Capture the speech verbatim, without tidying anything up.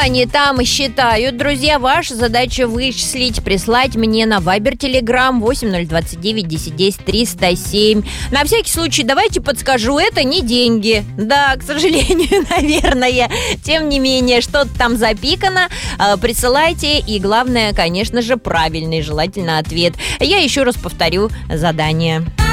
они там считают? Друзья, ваша задача вычислить, прислать мне на Viber, Telegram восемь ноль двадцать девять десять десять триста семь. На всякий случай давайте подскажу, это не деньги. Да, к сожалению, наверное. Тем не менее, что-то там запикано. Присылайте, и главное, конечно же, правильный, желательно, ответ. Я еще раз повторю задание.